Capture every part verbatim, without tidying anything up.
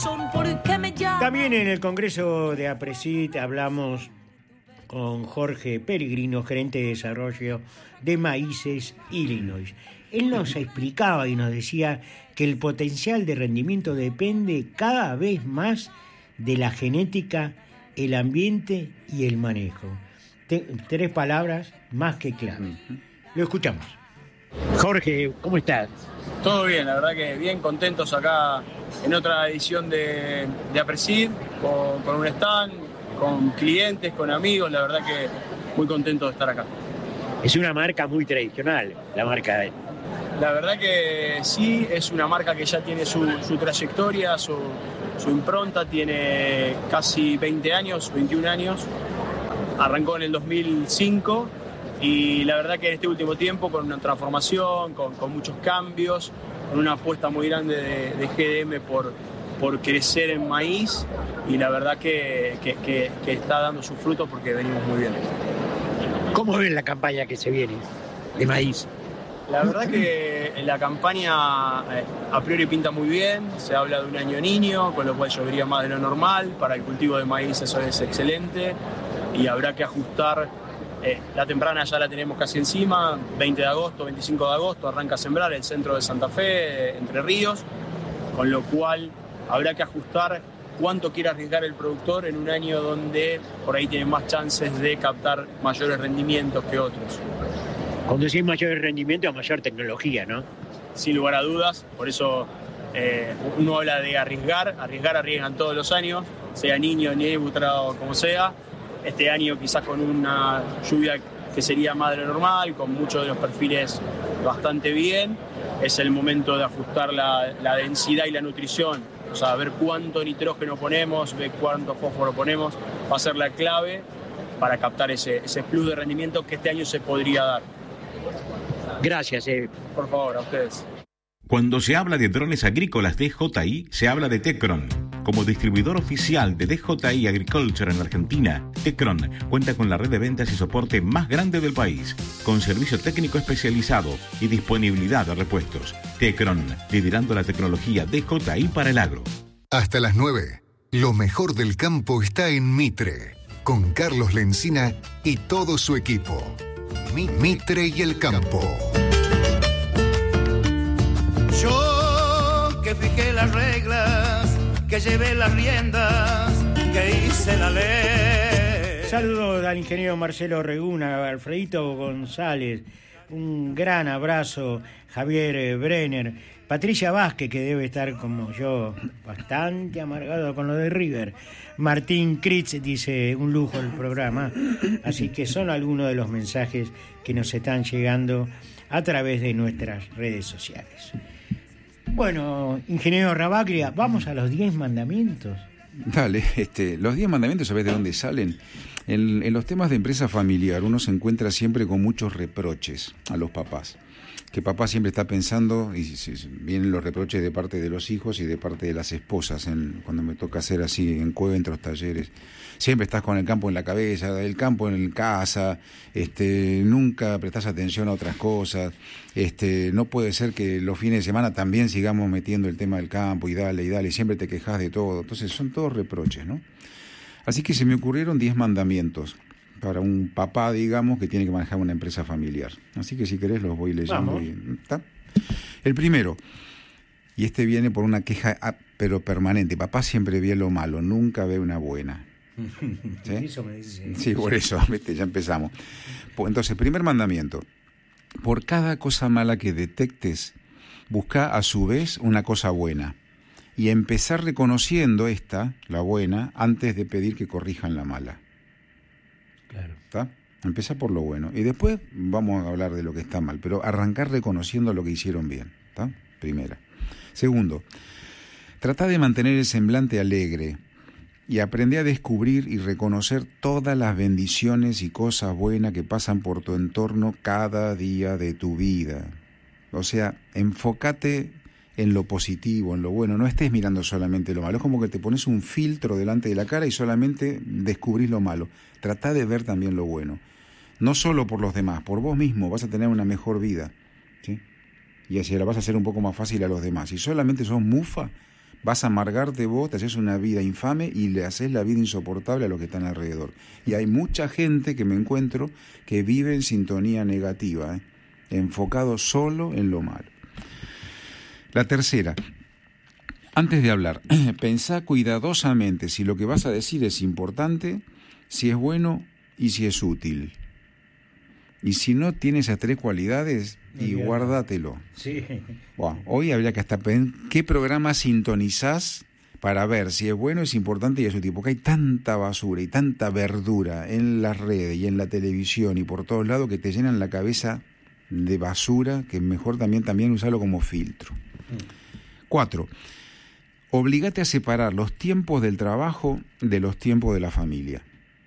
También en el Congreso de APRESID hablamos con Jorge Peregrino, gerente de desarrollo de Maíces Illinois. Él nos explicaba y nos decía que el potencial de rendimiento depende cada vez más de la genética, el ambiente y el manejo. Te- tres palabras más que clave. Lo escuchamos. Jorge, ¿cómo estás? Todo bien, la verdad que bien contentos acá en otra edición de, de APRESID, con, con un stand, con clientes, con amigos, la verdad que muy contentos de estar acá. Es una marca muy tradicional, la marca de... La verdad que sí, es una marca que ya tiene su, su trayectoria, su, su impronta, tiene casi veinte años, veintiún años, arrancó en el dos mil cinco y la verdad que en este último tiempo con una transformación, con, con muchos cambios, con una apuesta muy grande de, de G D M por, por crecer en maíz y la verdad que, que, que, que está dando sus frutos porque venimos muy bien. ¿Cómo ven la campaña que se viene de maíz? La verdad que la campaña eh, a priori pinta muy bien, se habla de un año niño, con lo cual llovería más de lo normal, para el cultivo de maíz eso es excelente y habrá que ajustar, eh, la temprana ya la tenemos casi encima, veinte de agosto, veinticinco de agosto arranca a sembrar el centro de Santa Fe, eh, Entre Ríos, con lo cual habrá que ajustar cuánto quiere arriesgar el productor en un año donde por ahí tiene más chances de captar mayores rendimientos que otros. Cuando decís mayor rendimiento, a mayor tecnología, ¿no? Sin lugar a dudas, por eso eh, uno habla de arriesgar, arriesgar arriesgan todos los años, sea niño, neutra o como sea. Este año quizás con una lluvia que sería más de lo normal, con muchos de los perfiles bastante bien, es el momento de ajustar la, la densidad y la nutrición, o sea, ver cuánto nitrógeno ponemos, ver cuánto fósforo ponemos, va a ser la clave para captar ese, ese plus de rendimiento que este año se podría dar. Gracias, eh. Por favor, a ustedes. Cuando se habla de drones agrícolas D J I, se habla de Tecron. Como distribuidor oficial de D J I Agriculture en Argentina, Tecron cuenta con la red de ventas y soporte más grande del país, con servicio técnico especializado y disponibilidad de repuestos. Tecron, liderando la tecnología D J I para el agro. Hasta las nueve, lo mejor del campo está en Mitre, con Carlos Lencina y todo su equipo. Mitre y el campo. Yo que fijé las reglas, que llevé las riendas, que hice la ley. Saludos al ingeniero Marcelo Reguna, a Alfredito González, un gran abrazo, Javier Brenner, Patricia Vázquez, que debe estar como yo, bastante amargado con lo de River. Martín Critz dice, un lujo el programa. Así que son algunos de los mensajes que nos están llegando a través de nuestras redes sociales. Bueno, ingeniero Rabaglia, vamos a los diez mandamientos. Dale, este, los diez mandamientos, ¿sabés de dónde salen? En, en los temas de empresa familiar uno se encuentra siempre con muchos reproches a los papás. Que papá siempre está pensando, y vienen los reproches de parte de los hijos y de parte de las esposas, en, cuando me toca hacer así encuentros, talleres. Siempre estás con el campo en la cabeza, el campo en casa, este, nunca prestás atención a otras cosas. Este, no puede ser que los fines de semana también sigamos metiendo el tema del campo y dale y dale, y siempre te quejas de todo. Entonces son todos reproches, ¿no? Así que se me ocurrieron diez mandamientos para un papá, digamos, que tiene que manejar una empresa familiar. Así que si querés los voy leyendo. Y, ¿está? El primero, y este viene por una queja pero permanente. Papá siempre ve lo malo, nunca ve una buena. ¿Sí? Eso me dice. Sí, por eso, ¿viste? Ya empezamos. Entonces, primer mandamiento. Por cada cosa mala que detectes, busca a su vez una cosa buena. Y empezar reconociendo esta, la buena, antes de pedir que corrijan la mala. Claro. ¿Está? Empezá por lo bueno. Y después vamos a hablar de lo que está mal. Pero arrancar reconociendo lo que hicieron bien. ¿Está? Primera. Segundo, trata de mantener el semblante alegre y aprende a descubrir y reconocer todas las bendiciones y cosas buenas que pasan por tu entorno cada día de tu vida. O sea, enfócate en lo positivo, en lo bueno. No estés mirando solamente lo malo. Es como que te pones un filtro delante de la cara y solamente descubrís lo malo. Trata de ver también lo bueno. No solo por los demás, por vos mismo vas a tener una mejor vida, ¿sí? Y así la vas a hacer un poco más fácil a los demás. Si solamente sos mufa, vas a amargarte vos, te haces una vida infame y le haces la vida insoportable a los que están alrededor. Y hay mucha gente que me encuentro que vive en sintonía negativa, ¿eh? enfocado solo en lo malo. La tercera, antes de hablar, pensá cuidadosamente si lo que vas a decir es importante, si es bueno y si es útil. Y si no tiene esas tres cualidades, y Bien. guárdatelo. Sí. Wow. Hoy habría que hasta pensar qué programa sintonizás para ver si es bueno, es importante y es útil. Porque hay tanta basura y tanta verdura en las redes y en la televisión y por todos lados que te llenan la cabeza de basura, que es mejor también, también usarlo como filtro. Mm. Cuatro, obligate a separar los tiempos del trabajo de los tiempos de la familia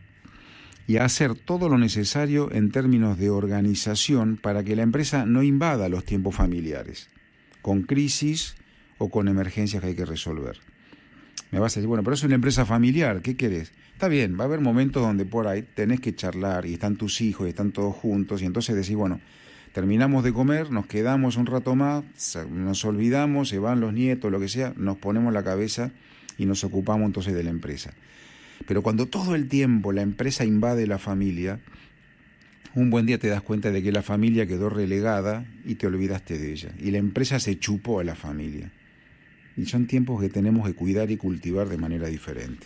y a hacer todo lo necesario en términos de organización para que la empresa no invada los tiempos familiares, con crisis o con emergencias que hay que resolver. Me vas a decir, bueno, pero es una empresa familiar, ¿qué querés? Está bien, va a haber momentos donde por ahí tenés que charlar y están tus hijos y están todos juntos y entonces decís, bueno, terminamos de comer, nos quedamos un rato más, nos olvidamos, se van los nietos, lo que sea, nos ponemos la cabeza y nos ocupamos entonces de la empresa. Pero cuando todo el tiempo la empresa invade la familia, un buen día te das cuenta de que la familia quedó relegada y te olvidaste de ella. Y la empresa se chupó a la familia. Y son tiempos que tenemos que cuidar y cultivar de manera diferente.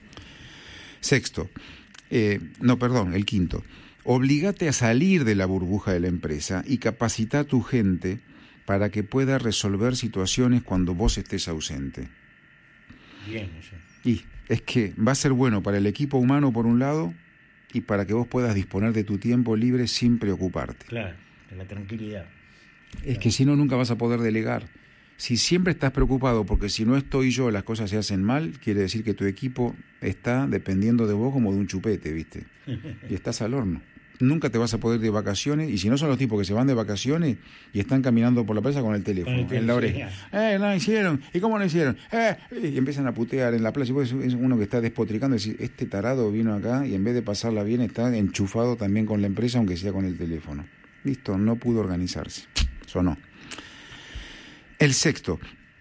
Sexto, eh, no, perdón, el quinto. Obligate a salir de la burbuja de la empresa y capacita a tu gente para que pueda resolver situaciones cuando vos estés ausente. Bien, eso. Y es que va a ser bueno para el equipo humano por un lado y para que vos puedas disponer de tu tiempo libre sin preocuparte. Claro, de la tranquilidad. Es Claro. que si no, nunca vas a poder delegar. Si siempre estás preocupado porque si no estoy yo las cosas se hacen mal, quiere decir que tu equipo está dependiendo de vos como de un chupete, ¿viste? Y estás al horno. Nunca te vas a poder ir de vacaciones, y si no son los tipos que se van de vacaciones y están caminando por la playa con el teléfono, Con el en la teléfono, oreja. ¡Eh, no hicieron! ¿Y cómo lo hicieron? ¡Eh! Y empiezan a putear en la playa. Y vos es uno que está despotricando y decir, este tarado vino acá y en vez de pasarla bien está enchufado también con la empresa, aunque sea con el teléfono. Listo, no pudo organizarse. Sonó. El sexto,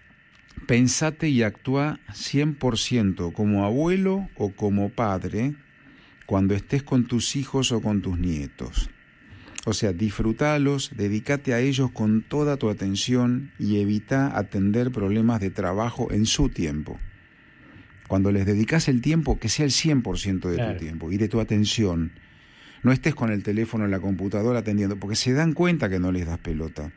pensate y actúa cien por ciento como abuelo o como padre cuando estés con tus hijos o con tus nietos. O sea, disfrutalos, dedícate a ellos con toda tu atención y evita atender problemas de trabajo en su tiempo. Cuando les dedicas el tiempo, que sea el cien por ciento de Claro. tu tiempo y de tu atención. No estés con el teléfono en la computadora atendiendo, porque se dan cuenta que no les das pelota.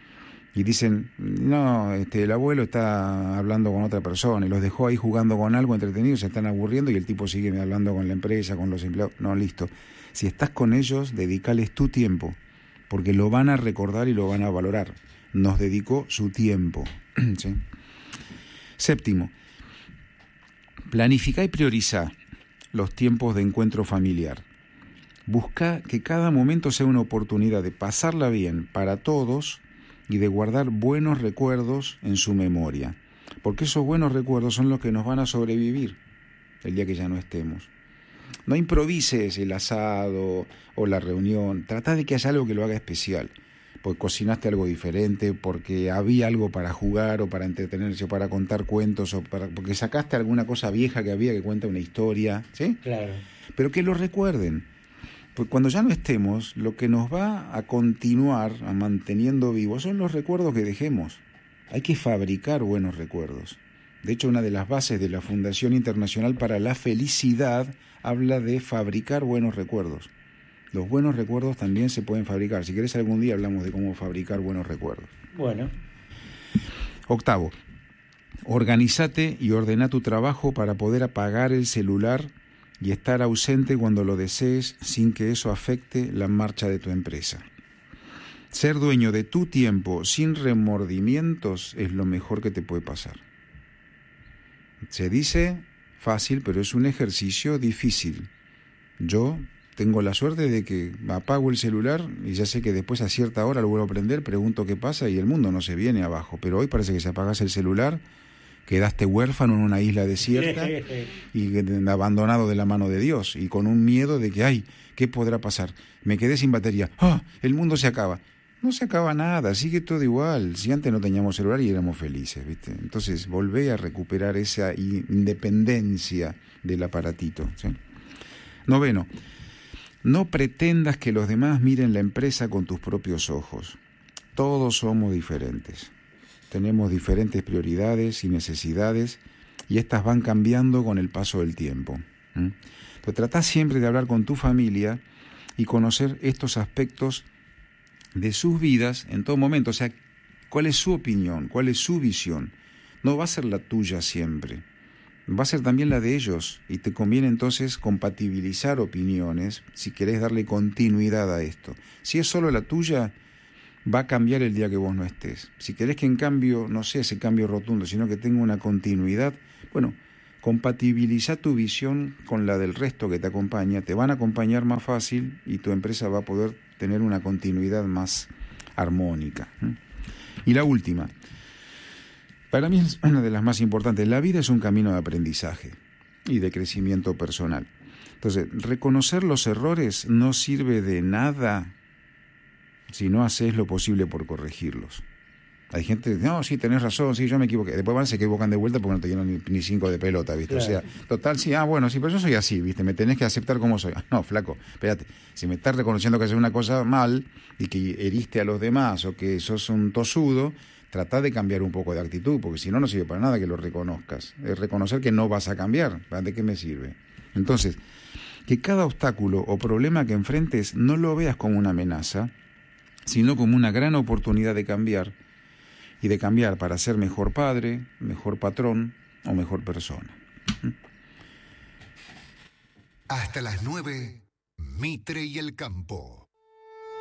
Y dicen, no, este, el abuelo está hablando con otra persona y los dejó ahí jugando con algo entretenido, se están aburriendo y el tipo sigue hablando con la empresa, con los empleados. No, listo. Si estás con ellos, dedícales tu tiempo, porque lo van a recordar y lo van a valorar. Nos dedicó su tiempo. ¿Sí? Séptimo, planifica y prioriza los tiempos de encuentro familiar. Busca que cada momento sea una oportunidad de pasarla bien para todos y de guardar buenos recuerdos en su memoria, porque esos buenos recuerdos son los que nos van a sobrevivir el día que ya no estemos. No improvises el asado o la reunión, trata de que haya algo que lo haga especial, porque cocinaste algo diferente, porque había algo para jugar o para entretenerse o para contar cuentos o para, porque sacaste alguna cosa vieja que había que cuenta una historia, ¿sí? Claro. Pero que lo recuerden. Pues cuando ya no estemos, lo que nos va a continuar a manteniendo vivos son los recuerdos que dejemos. Hay que fabricar buenos recuerdos. De hecho, una de las bases de la Fundación Internacional para la Felicidad habla de fabricar buenos recuerdos. Los buenos recuerdos también se pueden fabricar. Si querés, algún día hablamos de cómo fabricar buenos recuerdos. Bueno. Octavo, organízate y ordena tu trabajo para poder apagar el celular y estar ausente cuando lo desees sin que eso afecte la marcha de tu empresa. Ser dueño de tu tiempo sin remordimientos es lo mejor que te puede pasar. Se dice fácil, pero es un ejercicio difícil. Yo tengo la suerte de que apago el celular y ya sé que después a cierta hora lo vuelvo a prender, pregunto qué pasa y el mundo no se viene abajo. Pero hoy parece que si apagas el celular, quedaste huérfano en una isla desierta y abandonado de la mano de Dios y con un miedo de que, ay, ¿qué podrá pasar? Me quedé sin batería. ¡Ah! El mundo se acaba. no se acaba nada, sigue todo igual. Si antes no teníamos celular y éramos felices, ¿viste? Entonces volvé a recuperar esa independencia del aparatito, ¿sí? Noveno, no pretendas que los demás miren la empresa con tus propios ojos. Todos somos diferentes. Tenemos diferentes prioridades y necesidades y estas van cambiando con el paso del tiempo. ¿Mm? Entonces tratá siempre de hablar con tu familia y conocer estos aspectos de sus vidas en todo momento, o sea, cuál es su opinión, cuál es su visión. No va a ser la tuya siempre, va a ser también la de ellos, y te conviene entonces compatibilizar opiniones si querés darle continuidad a esto. Si es solo la tuya, va a cambiar el día que vos no estés. Si querés que en cambio, no sea ese cambio rotundo, sino que tenga una continuidad, bueno, compatibiliza tu visión con la del resto que te acompaña, te van a acompañar más fácil y tu empresa va a poder tener una continuidad más armónica. Y la última, para mí es una de las más importantes. La vida es un camino de aprendizaje y de crecimiento personal. Entonces, reconocer los errores no sirve de nada si no haces lo posible por corregirlos. Hay gente que dice, no, sí, tenés razón, sí, yo me equivoqué. Después van, se equivocan de vuelta porque no te llenan ni, ni cinco de pelota, ¿viste? Claro. O sea, total, sí, ah, bueno, sí, pero yo soy así, ¿viste? Me tenés que aceptar como soy. No, flaco, espérate, si me estás reconociendo que haces una cosa mal y que heriste a los demás o que sos un tosudo, tratá de cambiar un poco de actitud, porque si no, no sirve para nada que lo reconozcas. Es reconocer que no vas a cambiar. ¿De qué me sirve? Entonces, que cada obstáculo o problema que enfrentes no lo veas como una amenaza, sino como una gran oportunidad de cambiar, y de cambiar para ser mejor padre, mejor patrón o mejor persona. Hasta las nueve, Mitre y el Campo.